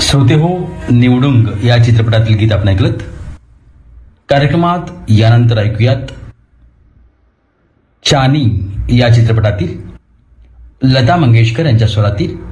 श्रोते हो, निवडुंग या चित्रपटातील गीत आपण ऐकलत. कार्यक्रमात यानंतर ऐकूयात चानी या चित्रपटातील लता मंगेशकर यांच्या स्वरातील